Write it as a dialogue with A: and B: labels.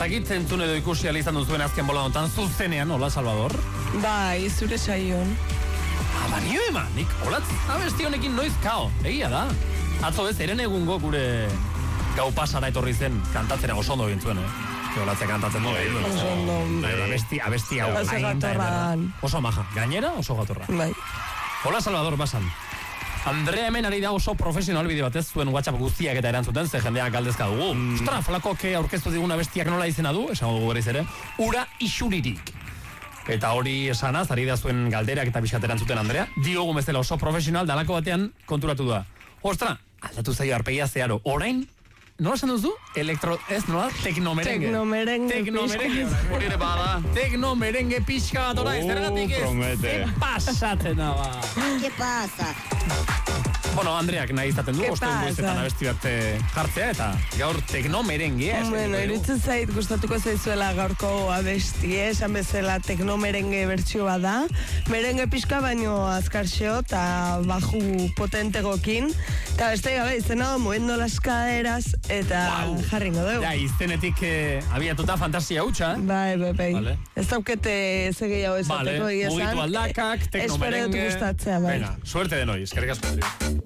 A: Zakit zentzun edo ikusi izan duzuen azken bola honetan zuzenean, hola, Salvador?
B: Bai, zure saion.
A: Banio eman, nik holatz abesti honekin noiz kao, egia da. Atzo ez, eren egungo gure gau pasara etorri zen kantatzera oso ondo gintzuen, Holatze kantatzen dugu.
B: Oso ondo.
A: Abesti hau.
B: Oso gatorra.
A: Oso maja, gainera oso gatorra.
B: Bai.
A: Hola, Salvador, basan. Andrea hemen ari da oso profesional bideo batez zuen WhatsApp guztiak eta erantzuten, ze jendeak galdezka dugu. Ostra, flakoak aurkeztu diguna bestiak nola izena du, esango dugu berriz ere, ura isuririk. Eta hori esanaz, ari da zuen galderak eta pixkat erantzuten Andrea, diogu bezala oso profesional, dalako batean konturatu da. Ostra, aldatu zaio arpegia zeharo, orain, nola esan duzu? Teknomerengue. Hori ere bada. Teknomerengue pixka bat orain, zergatik ez? Ze pasatzen da, ba.
C: ¿Qué pasa?
A: Bueno, Andreak nahi izaten du, osten goizetan abesti bat jartzea, eta gaur teknomerengue.
B: Bueno, irutzen zait gustatuko zaizuela gaurko abesti, esan bezala teknomerengue bertsio da. Merengue pixka baino azkarxeo, eta baju potentegokin. Eta beste gabe, izena moviendo las caderas, eta jarringo dugu.
A: Ja, izenetik abiatuta fantasia hutsa.
B: Bai.
A: Vale.
B: Ez daukete gehiago esateko
A: mugitu aldakak, teknomerengue.
B: Espero dut gustatzea, bai.
A: Venga, suerte denoi, eskerrik asko.